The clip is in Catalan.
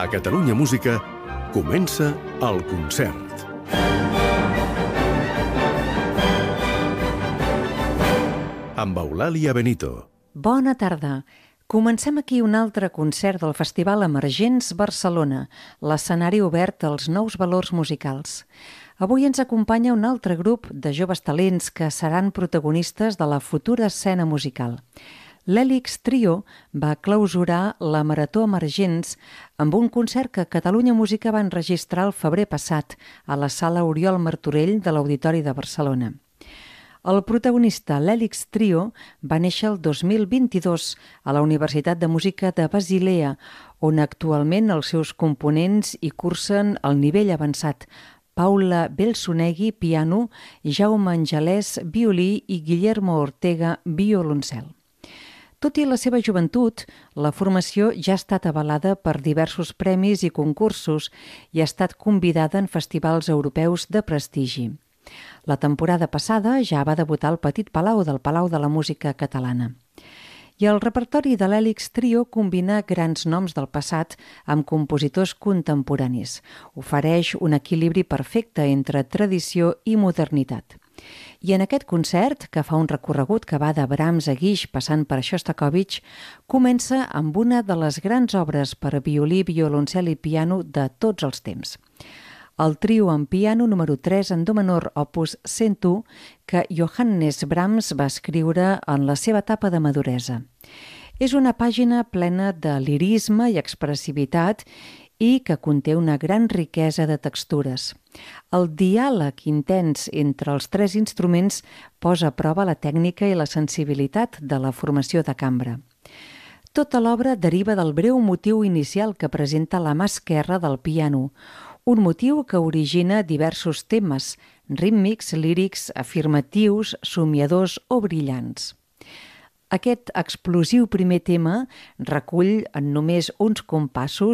A Catalunya Música comença el concert. Amb Eulàlia Benito. Bona tarda. Comencem aquí un altre concert del Festival Emergents Barcelona, l'escenari obert als nous valors musicals. Avui ens acompanya un altre grup de joves talents que seran protagonistes de la futura escena musical. L'Hèlix Trio va clausurar la Marató Emergents amb un concert que Catalunya Música va enregistrar el febrer passat a la Sala Oriol Martorell de l'Auditori de Barcelona. El protagonista, l'Hèlix Trio, va néixer el 2022 a la Universitat de Música de Basilea, on actualment els seus components hi cursen el nivell avançat: Paula Belsonegui, piano, Jaume Angelès, violí i Guillermo Ortega, violoncel. Tot i la seva joventut, la formació ja ha estat avalada per diversos premis i concursos i ha estat convidada en festivals europeus de prestigi. La temporada passada ja va debutar al Petit Palau del Palau de la Música Catalana. I el repertori de l'Hèlix Trio combina grans noms del passat amb compositors contemporanis. Ofereix un equilibri perfecte entre tradició i modernitat. I en aquest concert, que fa un recorregut que va de Brahms a Guix passant per Xostakóvitx, comença amb una de les grans obres per a violí, violoncel i piano de tots els temps. El trio en piano número 3 en do menor opus 101 que Johannes Brahms va escriure en la seva etapa de maduresa. És una pàgina plena de lirisme i expressivitat i que conté una gran riquesa de textures. El diàleg intens entre els tres instruments posa a prova la tècnica i la sensibilitat de la formació de cambra. Tota l'obra deriva del breu motiu inicial que presenta la mà esquerra del piano, un motiu que origina diversos temes, rítmics, lírics, afirmatius, somiadors o brillants. Aquest explosiu primer tema recull en només uns compassos